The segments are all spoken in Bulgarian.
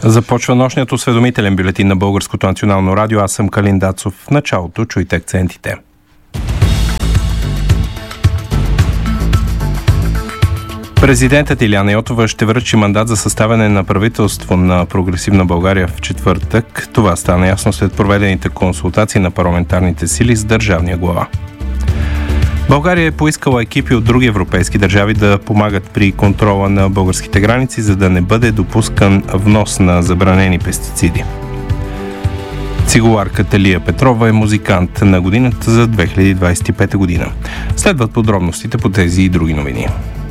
Започва нощният осведомителен бюлетин на Българското национално радио. Аз съм Калин Дацов. В началото чуйте акцентите. Президентът Илияна Йотова ще връчи мандат за съставяне на правителство на Прогресивна България в четвъртък. Това стана ясно след проведените консултации на парламентарните сили с държавния глава. България е поискала екипи от други европейски държави да помагат при контрола на българските граници, за да не бъде допускан внос на забранени пестициди. Цигуларката Лия Петрова е музикант на годината за 2025 година. Следват подробностите по тези и други новини.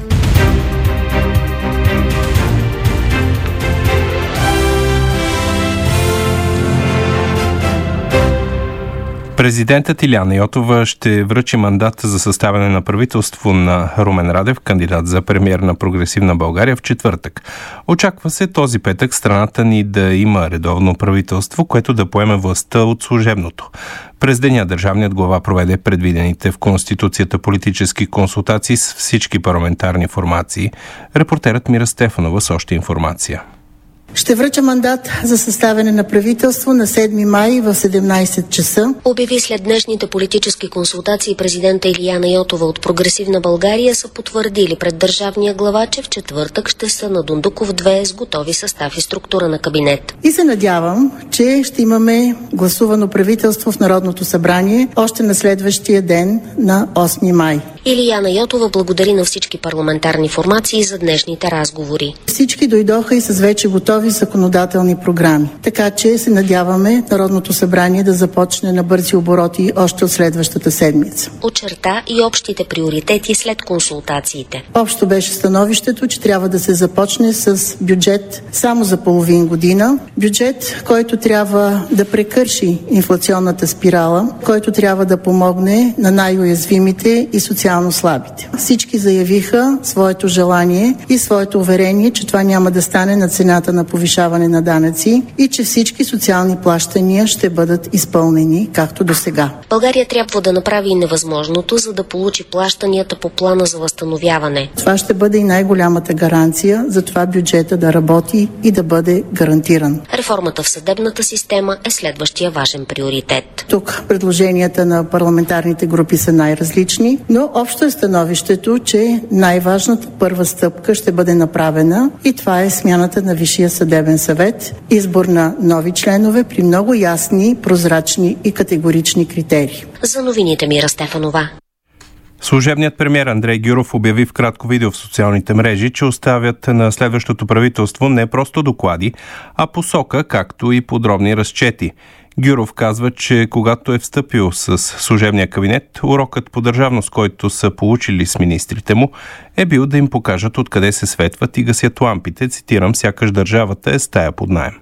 Президентът Илияна Йотова ще връчи мандат за съставяне на правителство на Румен Радев, кандидат за премиер на Прогресивна България, в четвъртък. Очаква се този петък страната ни да има редовно правителство, което да поеме властта от служебното. През деня държавният глава проведе предвидените в Конституцията политически консултации с всички парламентарни формации. Репортерът Мира Стефанова с още информация. Ще връча мандат за съставяне на правителство на 7 май в 17 часа. Обяви след днешните политически консултации президента Илияна Йотова от Прогресивна България са потвърдили пред държавния глава, че в четвъртък ще са на Дондуков 2 с готови състав и структура на кабинет. И се надявам, че ще имаме гласувано правителство в Народното събрание още на следващия ден на 8 май. Илияна Йотова благодари на всички парламентарни формации за днешните разговори. Всички дойдоха и с вече готови законодателни програми. Така че се надяваме Народното събрание да започне на бързи обороти още от следващата седмица. Очерта и общите приоритети след консултациите. Общо беше становището, че трябва да се започне с бюджет само за половин година. Бюджет, който трябва да прекърши инфлационната спирала, който трябва да помогне на най-уязвимите и социално слабите. Всички заявиха своето желание и своето уверение, че това няма да стане на цената на повишаване на данъци и че всички социални плащания ще бъдат изпълнени както до сега. България трябва да направи и невъзможното, за да получи плащанията по плана за възстановяване. Това ще бъде и най-голямата гаранция за това бюджета да работи и да бъде гарантиран. Реформата в съдебната система е следващия важен приоритет. Тук предложенията на парламентарните групи са най-различни, но общо е становището, че най-важната първа стъпка ще бъде направена и това е смяната на Висшия съдебен съвет, избор на нови членове при много ясни, прозрачни и категорични критерии. За новините Мира Стефанова. Служебният премиер Андрей Гюров обяви в кратко видео в социалните мрежи, че оставят на следващото правителство не просто доклади, а посока, както и подробни разчети. Гюров казва, че когато е встъпил с служебния кабинет, урокът по държавност, който са получили с министрите му, е бил да им покажат откъде се светват и гасят лампите, цитирам, сякаш държавата е стая под наем.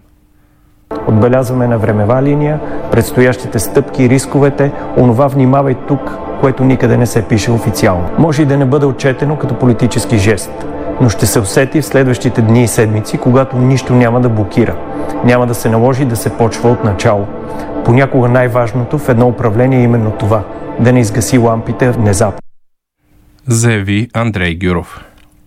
Отбелязваме на времева линия предстоящите стъпки, рисковете, онова внимавай тук, което никъде не се пише официално. Може и да не бъде отчетено като политически жест, но ще се усети в следващите дни и седмици, когато нищо няма да блокира. Няма да се наложи да се почва от начало. Понякога най-важното в едно управление е именно това – да не изгаси лампите внезапно. Заяви Андрей Гюров.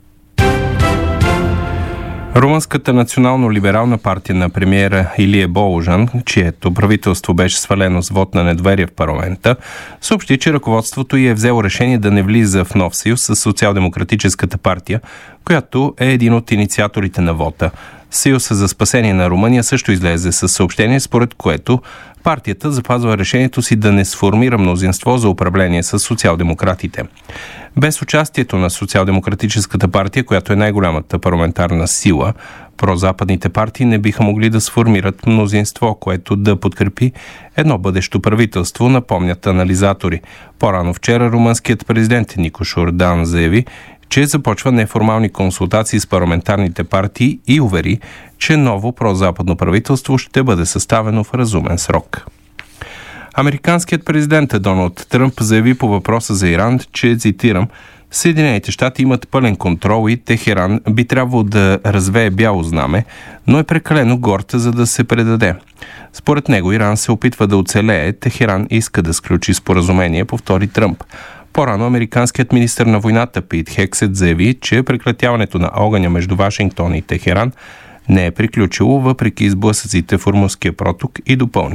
Румънската национално-либерална партия на премиера Илие Боложан, чието правителство беше свалено с вод на недоверие в парламента, съобщи, че ръководството й е взело решение да не влиза в нов съюз с Социал-демократическата партия, която е един от инициаторите на вота. Съюзът за спасение на Румъния също излезе със съобщение, според което партията запазва решението си да не сформира мнозинство за управление с социал-демократите. Без участието на Социал-демократическата партия, която е най-голямата парламентарна сила, прозападните партии не биха могли да сформират мнозинство, което да подкрепи едно бъдещо правителство, напомнят анализатори. По-рано вчера румънският президент Никош Ордан заяви, че започва неформални консултации с парламентарните партии и увери, че ново прозападно правителство ще бъде съставено в разумен срок. Американският президент Доналд Тръмп заяви по въпроса за Иран, че, цитирам, Съединените щати имат пълен контрол и Техеран би трябвало да развее бяло знаме, но е прекалено горд, за да се предаде. Според него Иран се опитва да оцелее, Техеран иска да сключи споразумение, повтори Тръмп. По-рано американският министър на войната Пит Хексет заяви, че прекратяването на огъня между Вашингтон и Техеран не е приключило въпреки сблъсъците в Ормузския проток и допълни.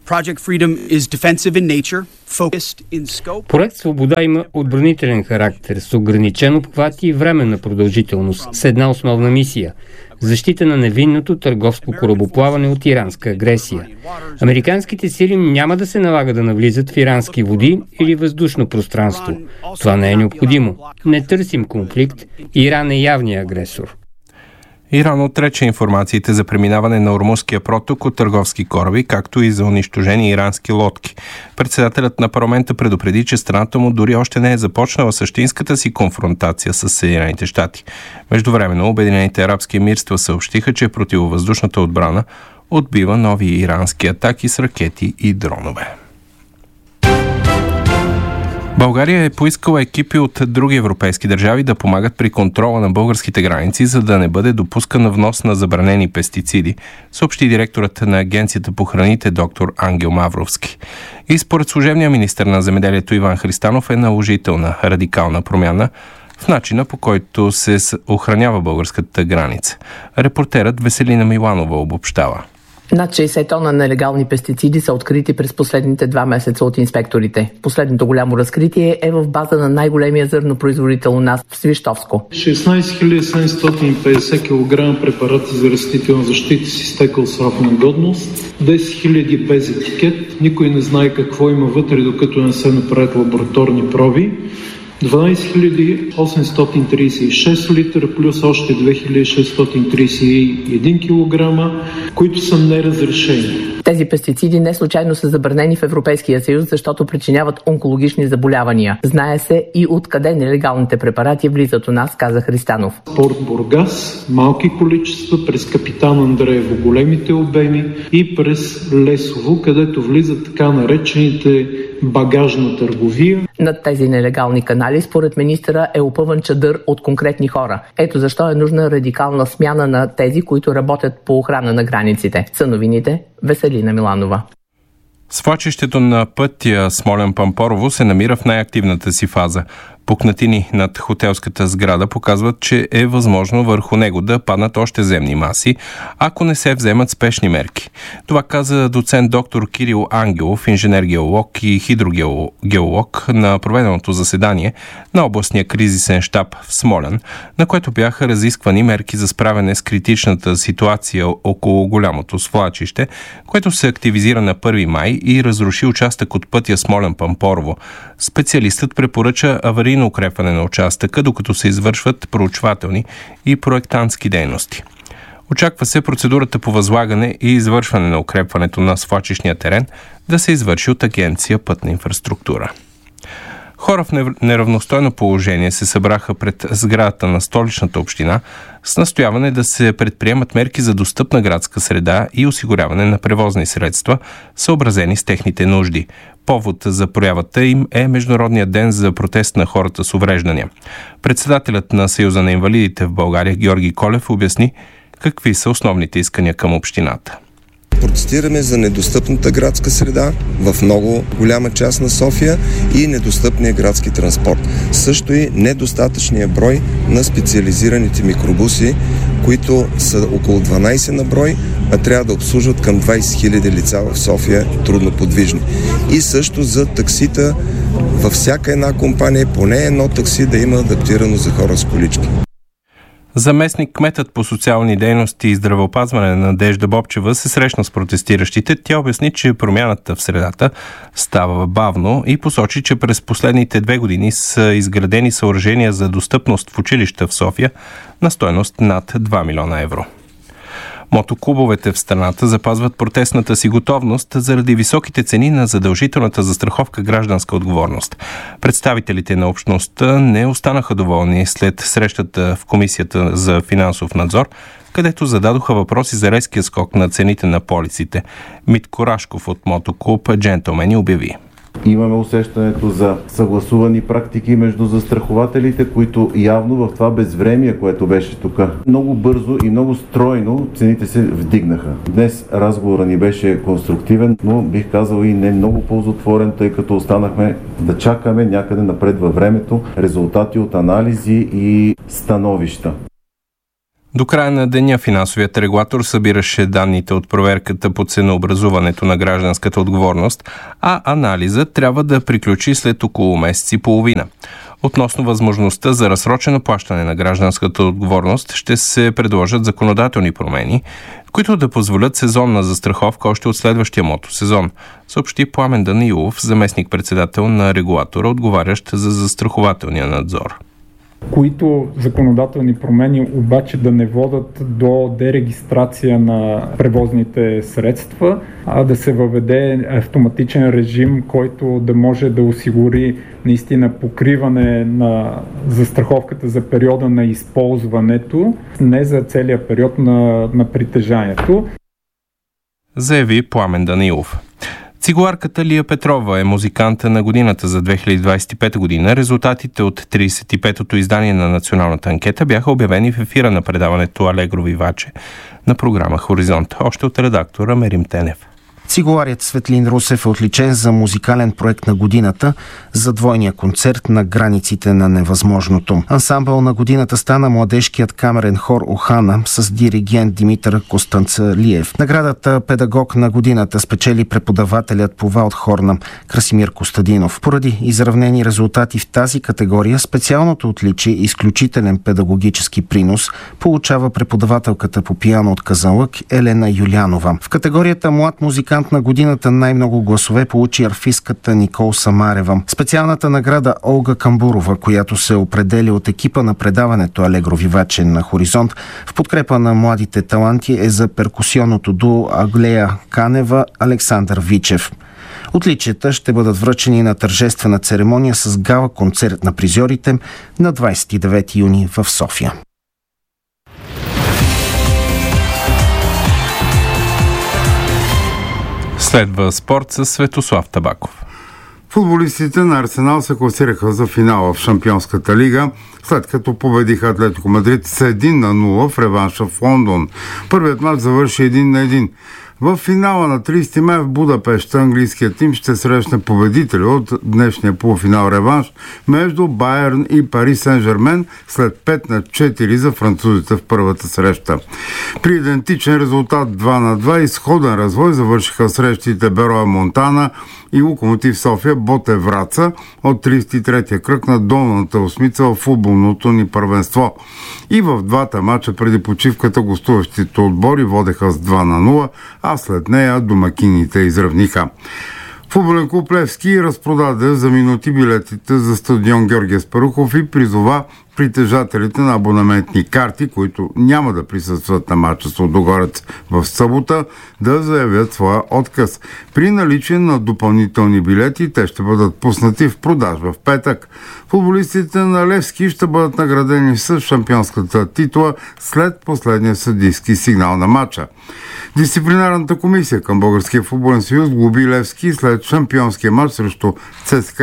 Проект Свобода има отбранителен характер с ограничен обхват и временна продължителност с една основна мисия – защита на невинното търговско корабоплаване от иранска агресия. Американските сили няма да се налага да навлизат в ирански води или въздушно пространство. Това не е необходимо. Не търсим конфликт. Иран е явният агресор. Иран отрече информациите за преминаване на Ормузския проток от търговски кораби, както и за унищожени ирански лодки. Председателят на парламента предупреди, че страната му дори още не е започнала същинската си конфронтация с Съединените щати. Междувременно Обединените арабски емирства съобщиха, че противовъздушната отбрана отбива нови ирански атаки с ракети и дронове. България е поискала екипи от други европейски държави да помагат при контрола на българските граници, за да не бъде допускан внос на забранени пестициди, съобщи директорът на Агенцията по храните доктор Ангел Мавровски. И според служебния министър на земеделието Иван Христанов е наложителна радикална промяна в начина, по който се охранява българската граница. Репортерът Веселина Миланова обобщава. Над 60 тона нелегални пестициди са открити през последните 2 месеца от инспекторите. Последното голямо разкритие е в база на най-големия зърнопроизводител у нас в Свищовско. 16 750 кг препарати за растителна защита с изтекъл срок на годност, 10 000 без етикет, никой не знае какво има вътре, докато не се направят лабораторни проби. 12 836 литра плюс още 2631 кг, които са неразрешени. Тези пестициди не случайно са забранени в Европейския съюз, защото причиняват онкологични заболявания. Знае се и откъде нелегалните препарати влизат у нас, каза Христанов. Порт Бургас, малки количества, през Капитан Андреево големите обеми и през Лесово, където влизат така наречените багажна търговия. Над тези нелегални канали, според министъра, е опъван чадър от конкретни хора. Ето защо е нужна радикална смяна на тези, които работят по охрана на границите. Са новините Веселина Миланова. Свлачището на пътя Смолян-Пампорово се намира в най-активната си фаза. Пукнатини над хотелската сграда показват, че е възможно върху него да паднат още земни маси, ако не се вземат спешни мерки. Това каза доцент доктор Кирил Ангелов, инженер-геолог и хидрогеолог на проведеното заседание на областния кризисен щаб в Смолян, на което бяха разисквани мерки за справяне с критичната ситуация около голямото свлачище, което се активизира на 1 май и разруши участък от пътя Смолян-Пампорово. Специалистът препоръча аварийно укрепване на участъка, докато се извършват проучвателни и проектантски дейности. Очаква се процедурата по възлагане и извършване на укрепването на свлачищния терен да се извърши от Агенция Пътна инфраструктура. Хора в неравностойно положение се събраха пред сградата на столичната община с настояване да се предприемат мерки за достъпна градска среда и осигуряване на превозни средства, съобразени с техните нужди. Повод за проявата им е Международният ден за протест на хората с увреждания. Председателят на Съюза на инвалидите в България Георги Колев обясни какви са основните искания към общината. Протестираме за недостъпната градска среда в много голяма част на София и недостъпния градски транспорт. Също и недостатъчния брой на специализираните микробуси, които са около 12 на брой, а трябва да обслужват към 20 000 лица в София трудноподвижни. И също за таксита във всяка една компания, поне едно такси да има адаптирано за хора с колички. Заместник кметът по социални дейности и здравеопазване Надежда Бобчева се срещна с протестиращите. Тя обясни, че промяната в средата става бавно и посочи, че през последните 2 години са изградени съоръжения за достъпност в училища в София на стойност над 2 милиона евро. Мотоклубовете в страната запазват протестната си готовност заради високите цени на задължителната застраховка гражданска отговорност. Представителите на общността не останаха доволни след срещата в Комисията за финансов надзор, където зададоха въпроси за резкия скок на цените на полиците. Митко Рашков от мотоклуб Джентълмени обяви. Имаме усещането за съгласувани практики между застрахователите, които явно в това безвремие, което беше тук, много бързо и много стройно цените се вдигнаха. Днес разговорът ни беше конструктивен, но бих казал и не много ползотворен, тъй като останахме да чакаме някъде напред във времето резултати от анализи и становища. До края на деня финансовият регулатор събираше данните от проверката по ценообразуването на гражданската отговорност, а анализът трябва да приключи след около месец и половина. Относно възможността за разсрочено плащане на гражданската отговорност ще се предложат законодателни промени, които да позволят сезонна застраховка още от следващия мотосезон, съобщи Пламен Данаилов, заместник-председател на регулатора, отговарящ за застрахователния надзор. Които законодателни промени обаче да не водат до дерегистрация на превозните средства, а да се въведе автоматичен режим, който да може да осигури наистина покриване на застраховката за периода на използването, не за целия период на притежанието. Заяви Пламен Данаилов. Цигуларката Лия Петрова е музиканта на годината за 2025 година. Резултатите от 35-то издание на националната анкета бяха обявени в ефира на предаването Алегро Виваче на програма Хоризонт. Още от редактора Мерим Тенев. Цигуларят Светлин Русев е отличен за музикален проект на годината за двойния концерт на границите на невъзможното. Ансамбъл на годината стана младежкият камерен хор Охана с диригент Димитър Костанцалиев. Наградата педагог на годината спечели преподавателят по валдхорна Красимир Костадинов. Поради изравнени резултати в тази категория, специалното отличие изключителен педагогически принос получава преподавателката по пиано от Казанлък Елена Юлянова. В категорията млад музикант на годината най-много гласове получи арфистката Никол Самарева. Специалната награда Олга Камбурова, която се определя от екипа на предаването Алегро Виваче на Хоризонт в подкрепа на младите таланти, е за перкусионното дуо Аглея Канева Александър Вичев. Отличията ще бъдат връчени на тържествена церемония с гала концерт на призьорите на 29 юни в София. Следва спорт с Светослав Табаков. Футболистите на Арсенал се класираха за финала в Шампионската лига, след като победиха Атлетико Мадрид с 1-0 в реванша в Лондон. Първият мач завърши 1-1. В финала на 30 май в Будапеща английският тим ще срещне победителя от днешния полуфинал реванш между Байерн и Пари Сен-Жермен след 5-4 за французите в първата среща. При идентичен резултат 2-2 и сходен развой завършиха срещите Бероя Монтана и Локомотив София Боте Враца от 33-я кръг на долната осмица в футболното ни първенство. И в двата мача преди почивката гостуващите отбори водеха с 2-0, а след нея домакините изравниха. Футболен клуб Левски разпродаде за минути билетите за стадион Георги Аспарухов и призова притежателите на абонаментни карти, които няма да присъстват на мача с Лудогорец в събота, да заявят своя отказ. При наличие на допълнителни билети те ще бъдат пуснати в продажба в петък. Футболистите на Левски ще бъдат наградени с шампионската титла след последния съдийски сигнал на мача. Дисциплинарната комисия към Българския футболен съюз глоби Левски след шампионския матч срещу ЦСКА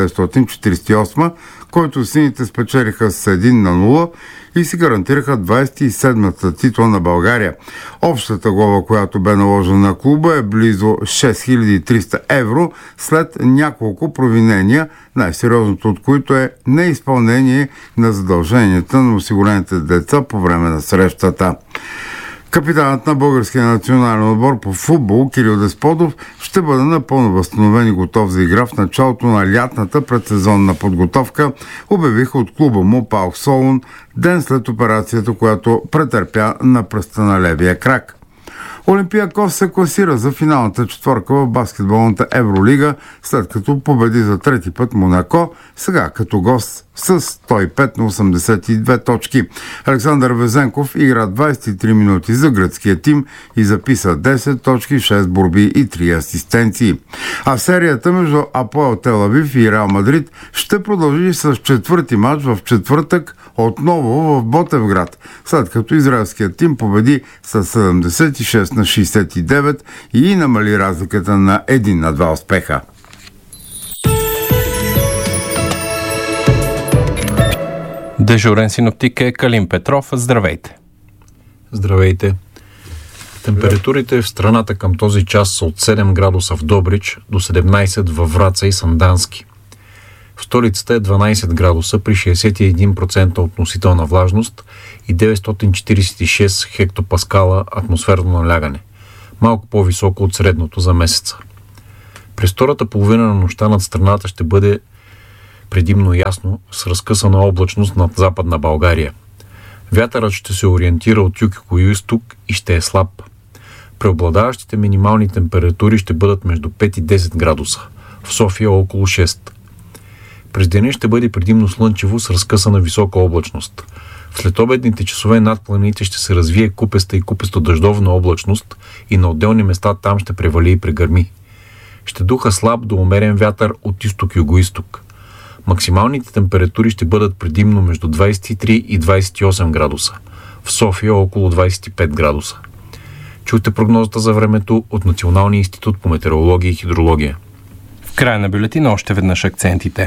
1948, който сините спечелиха с 1-0 и си гарантираха 27-та титла на България. Общата глоба, която бе наложена на клуба, е близо 6300 евро след няколко провинения, най-сериозното от които е неизпълнение на задълженията на осигурените деца по време на срещата. Капитанът на българския национален отбор по футбол Кирил Десподов ще бъде напълно възстановен и готов за игра в началото на лятната предсезонна подготовка, обявиха от клуба му ПАОК Солун ден след операцията, която претърпя на пръста на левия крак. Олимпиакос се класира за финалната четворка в баскетболната Евролига, след като победи за трети път Монако, сега като гост с 105 на 82 точки. Александър Везенков игра 23 минути за гръцкия тим и записа 10 точки, 6 борби и 3 асистенции. А серията между Апоел Тел Авив и Реал Мадрид ще продължи с четвърти матч в четвъртък отново в Ботевград, след като израелският тим победи с 76 на 69 и намали разликата на 1 на 2 успеха. Дежурен синоптик е Калин Петров. Здравейте! Здравейте! Температурите в страната към този час са от 7 градуса в Добрич до 17 във Враца и Сандански. В столицата е 12 градуса при 61% относителна влажност и 946 хектопаскала атмосферно налягане, малко по-високо от средното за месеца. През втората половина на нощта над страната ще бъде предимно ясно с разкъсана облачност над Западна България. Вятърът ще се ориентира от юг и изток и ще е слаб. Преобладаващите минимални температури ще бъдат между 5 и 10 градуса, в София около 6. През деня ще бъде предимно слънчево с разкъсана висока облачност. В следобедните часове над планините ще се развие купеста и купесто-дъждовна облачност и на отделни места там ще превали и прегърми. Ще духа слаб до умерен вятър от изток-югоизток. Максималните температури ще бъдат предимно между 23 и 28 градуса. В София около 25 градуса. Чуйте прогнозата за времето от Националния институт по метеорология и хидрология. В края на бюлетина още веднъж акцентите.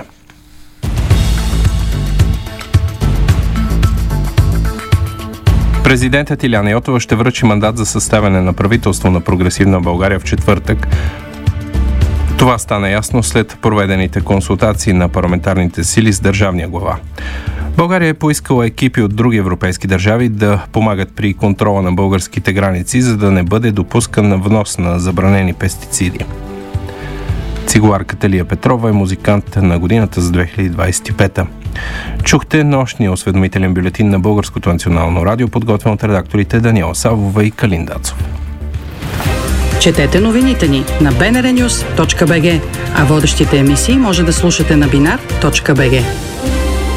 Президентът Илияна Йотова ще връчи мандат за съставяне на правителство на Прогресивна България в четвъртък. Това стана ясно след проведените консултации на парламентарните сили с държавния глава. България е поискала екипи от други европейски държави да помагат при контрола на българските граници, за да не бъде допускан внос на забранени пестициди. Цигуларката Лия Петрова е музикант на годината за 2025. Чухте нощния осведомителен бюлетин на Българското национално радио, подготвен от редакторите Даниела Савова и Калин Дацов. Четете новините ни на bnrnews.bg, а водещите емисии може да слушате на binar.bg.